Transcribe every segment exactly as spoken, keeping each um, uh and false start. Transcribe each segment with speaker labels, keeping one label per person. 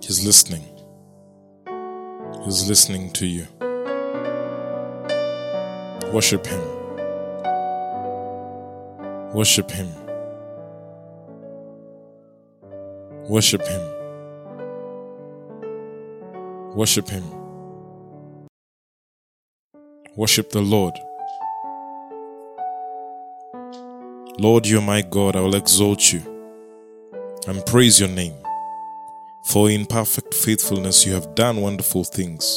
Speaker 1: He's listening. He's listening to you. Worship Him. Worship Him. Worship Him. Worship Him. Worship the Lord. Lord, you are my God. I will exalt you and praise your name. For in perfect faithfulness you have done wonderful things.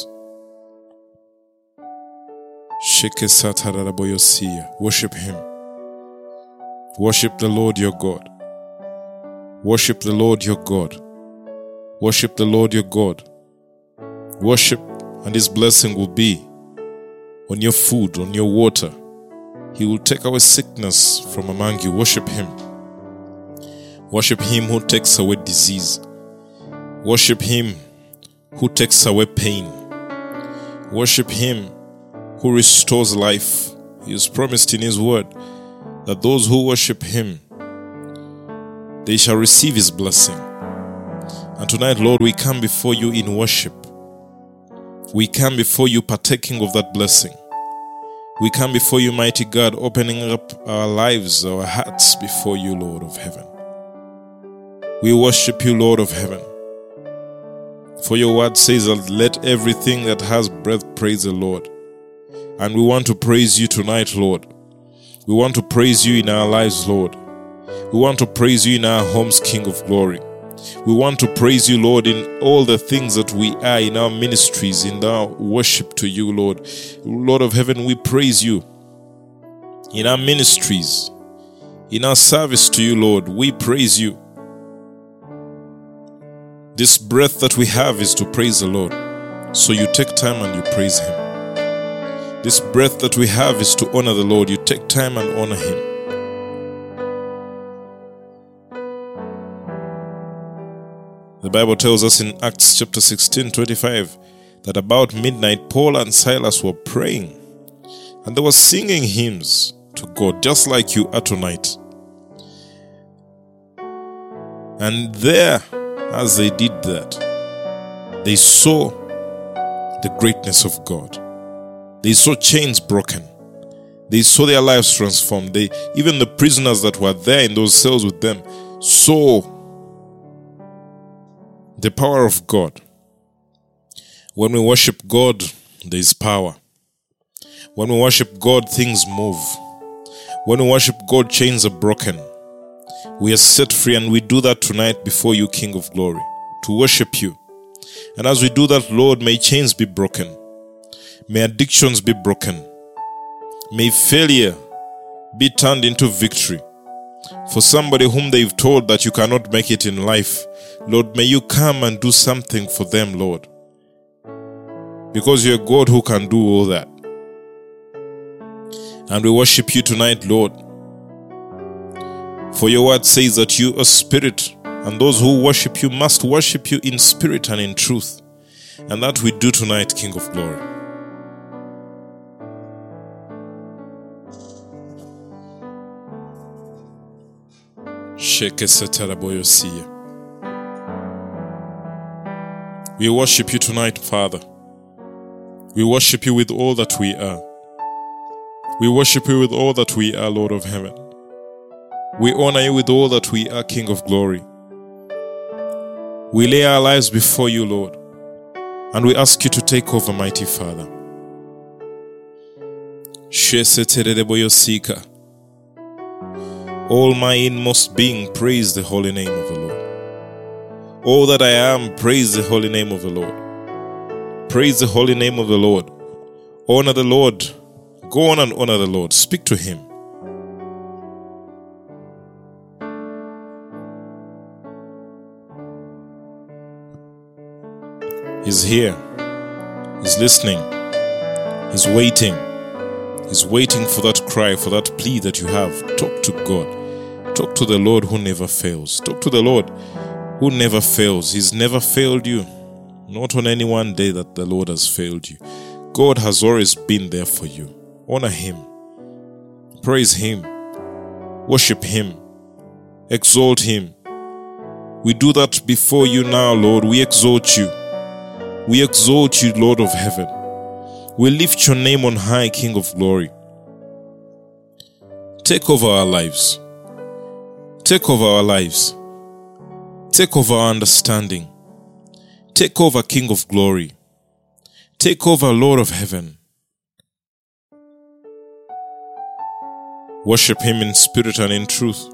Speaker 1: Worship Him. Worship the Lord your God. Worship the Lord your God. Worship the Lord your God. Worship, and His blessing will be on your food, on your water. He will take away sickness from among you. Worship Him. Worship Him who takes away disease. Worship Him who takes away pain. Worship Him who restores life. He has promised in His word that those who worship Him, they shall receive His blessing. And tonight, Lord, we come before you in worship. We come before you partaking of that blessing. We come before you, mighty God, opening up our lives, our hearts before you, Lord of heaven. We worship you, Lord of heaven. For your word says that let everything that has breath praise the Lord. And we want to praise you tonight, Lord. We want to praise you in our lives, Lord. We want to praise you in our homes, King of glory. We want to praise you, Lord, in all the things that we are, in our ministries, in our worship to you, Lord. Lord of heaven, we praise you. In our ministries, in our service to you, Lord, we praise you. This breath that we have is to praise the Lord. So you take time and you praise Him. This breath that we have is to honor the Lord. You take time and honor Him. The Bible tells us in Acts chapter sixteen, twenty-five, that about midnight Paul and Silas were praying and they were singing hymns to God, just like you are tonight. And there, as they did that, they saw the greatness of God. They saw chains broken. They saw their lives transformed. They, even the prisoners that were there in those cells with them, saw the power of God. When we worship God, there is power. When we worship God, things move. When we worship God, chains are broken. We are set free, and we do that tonight before you, King of glory, to worship you. And as we do that, Lord, may chains be broken. May addictions be broken. May failure be turned into victory. For somebody whom they've told that you cannot make it in life, Lord, may you come and do something for them, Lord. Because you're a God who can do all that. And we worship you tonight, Lord. For your word says that you are spirit, and those who worship you must worship you in spirit and in truth. And that we do tonight, King of glory. We worship you tonight, Father. We worship you with all that we are. We worship you with all that we are, Lord of heaven. We honor you with all that we are, King of glory. We lay our lives before you, Lord, and we ask you to take over, mighty Father. All my inmost being, praise the holy name of the Lord. All that I am, praise the holy name of the Lord. Praise the holy name of the Lord. Honor the Lord. Go on and honor the Lord. Speak to Him. He's here. He's listening. He's waiting. He's waiting for that cry, for that plea that you have. Talk to God. Talk to the Lord who never fails. Talk to the Lord who never fails. He's never failed you. Not on any one day that the Lord has failed you. God has always been there for you. Honor Him. Praise Him. Worship Him. Exalt Him. We do that before you now, Lord. We exalt you. We exalt you, Lord of heaven. We lift your name on high, King of glory. Take over our lives. Take over our lives. Take over our understanding. Take over, King of glory. Take over, Lord of heaven. Worship him in spirit and in truth.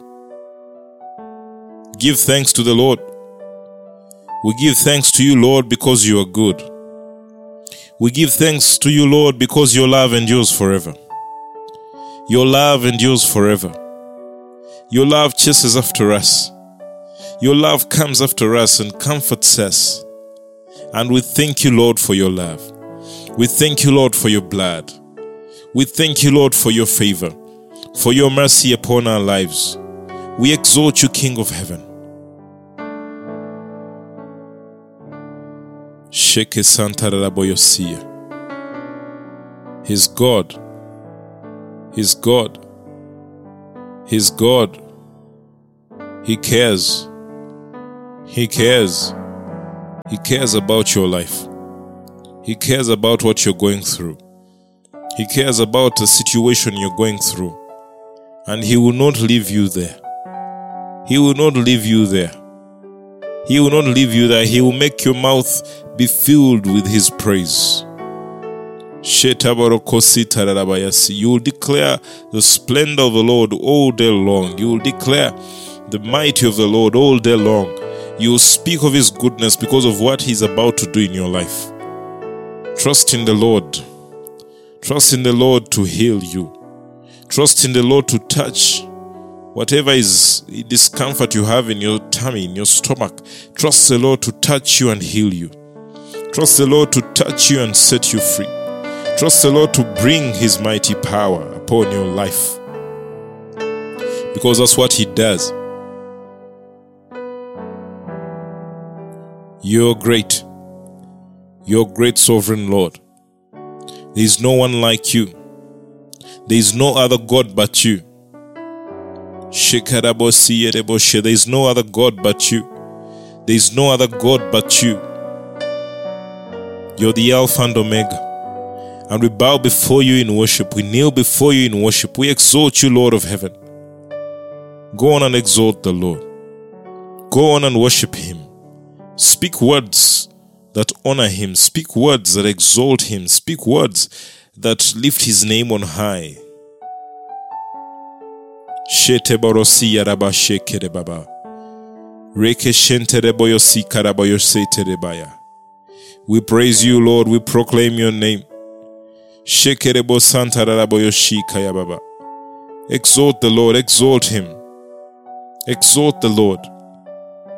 Speaker 1: Give thanks to the Lord. We give thanks to you, Lord, because you are good. We give thanks to you, Lord, because your love endures forever. Your love endures forever. Your love chases after us. Your love comes after us and comforts us. And we thank you, Lord, for your love. We thank you, Lord, for your blood. We thank you, Lord, for your favor, for your mercy upon our lives. We exalt you, King of heaven. Sheke Santa Raboyosia. He's God. He's God. He's God. He cares. He cares. He cares about your life. He cares about what you're going through. He cares about the situation you're going through. And he will not leave you there. He will not leave you there. He will not leave you there. He will make your mouth be filled with his praise. You will declare the splendor of the Lord all day long. You will declare the mighty of the Lord all day long. You will speak of his goodness because of what he's about to do in your life. Trust in the Lord. Trust in the Lord to heal you. Trust in the Lord to touch whatever is discomfort you have in your tummy, in your stomach. Trust the Lord to touch you and heal you. Trust the Lord to touch you and set you free. Trust the Lord to bring his mighty power upon your life. Because that's what he does. You're great. You're great, sovereign Lord. There is no one like you. There is no other God but you. There is no other God but you. There is no other God but you. You're the Alpha and Omega. And we bow before you in worship. We kneel before you in worship. We exalt you, Lord of heaven. Go on and exalt the Lord. Go on and worship him. Speak words that honor him. Speak words that exalt him. Speak words that lift his name on high. Shete borosi yaraba shekere baba. Reke shentere boyosi karaboyosete baya. We praise you, Lord. We proclaim your name. Shekere bo santa raboyoshi kaya baba. Exalt the Lord. Exalt him. Exalt the Lord.